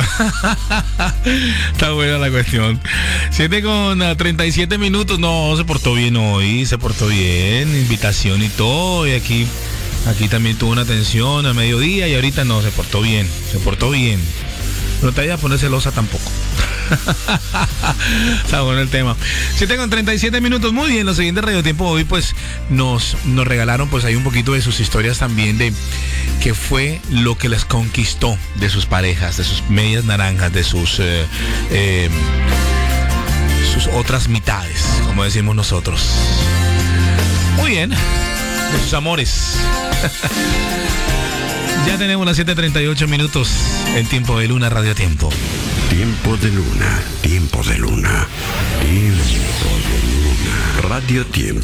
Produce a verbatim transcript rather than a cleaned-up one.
Está buena la cuestión. siete con treinta y siete minutos. No, se portó bien hoy, se portó bien. Invitación y todo. Y aquí, aquí también tuvo una atención a mediodía y ahorita no, se portó bien, se portó bien. No te vayas a poner celosa tampoco. Está bueno el tema. siete con treinta y siete minutos. Muy bien, los siguientes Radio Tiempo hoy pues nos, nos regalaron pues ahí un poquito de sus historias también de qué fue lo que les conquistó de sus parejas, de sus medias naranjas, de sus eh, eh, sus otras mitades, como decimos nosotros. Muy bien, de sus amores. Ya tenemos las siete treinta y ocho minutos en Tiempo de Luna, Radio Tiempo. Tiempo de Luna, tiempo de luna, tiempo de luna, Radio Tiempo.